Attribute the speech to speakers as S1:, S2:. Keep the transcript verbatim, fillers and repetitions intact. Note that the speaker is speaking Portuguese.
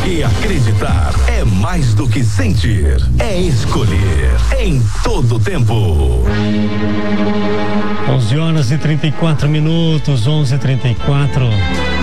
S1: Porque acreditar é mais do que sentir, é escolher em todo tempo.
S2: onze horas e trinta e quatro minutos, onze e trinta e quatro.